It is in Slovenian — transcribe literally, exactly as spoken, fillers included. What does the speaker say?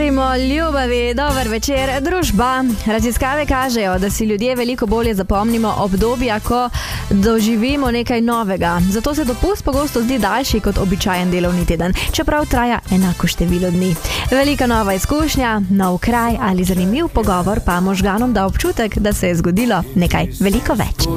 Govorimo, ljubavi, dober večer, družba. Raziskave kažejo, da si ljudje veliko bolje zapomnimo obdobja, ko doživimo nekaj novega. Zato se dopust pogosto zdi daljši kot običajen delovni teden, čeprav traja enako število dni. Velika nova izkušnja, nov kraj ali zanimiv pogovor pa možganom da občutek, da se je zgodilo nekaj veliko več.